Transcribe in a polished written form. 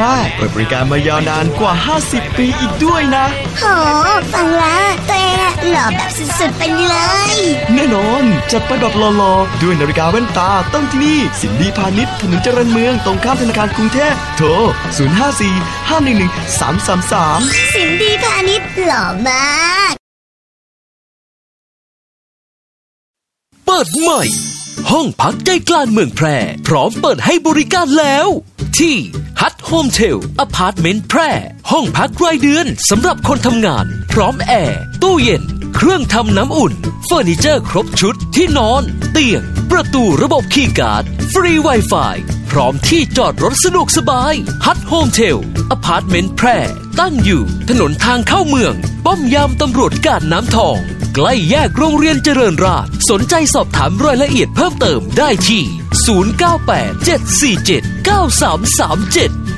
ร่เปิดบริการมายาวนานกว่า50ปีอีกด้วยนะโหฟังแล้วตัวเองหล่อแบบสุดๆไปเลยแน่นอนจัดไปแบบหล่อๆด้วยนาฬิกาแว่นตาต้องที่นี่สินดีพาณิชย์ถนนเจริญเมืองตรงข้ามธนาคารกรุงเทพโทร054-511-333 สินดีพาณิชย์หล่อมากเปิดใหม่ห้องพักใจกลางเมืองแพร่พร้อมเปิดให้บริการแล้วที่ฮัทโฮมเทลอพาร์ตเมนต์แพร่ห้องพักรายเดือนสำหรับคนทำงานพร้อมแอร์ตู้เย็นเครื่องทำน้ำอุ่นเฟอร์นิเจอร์ครบชุดที่นอนเตียงประตูระบบคีย์การ์ดฟรี Wi-Fi พร้อมที่จอดรถสะดวกสบายฮัทโฮมเทลอพาร์ตเมนต์แพร่ตั้งอยู่ถนนทางเข้าเมืองป้อมยามตำรวจกาดน้ำทองใกล้แยกโรงเรียนเจริญราษฎร์สนใจสอบถามรายละเอียดเพิ่มเติมได้ที่0987479337